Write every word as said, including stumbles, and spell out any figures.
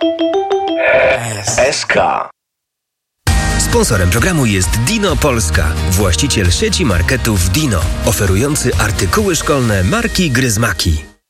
S K. Sponsorem programu jest Dino Polska, właściciel sieci marketów Dino, oferujący artykuły szkolne marki Gryzmaki.